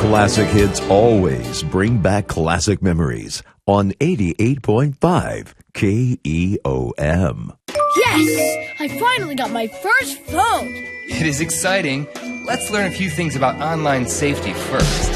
Classic hits always bring back classic memories on 88.5 KEOM. Yes! I finally got my first phone! It is exciting. Let's learn a few things about online safety first.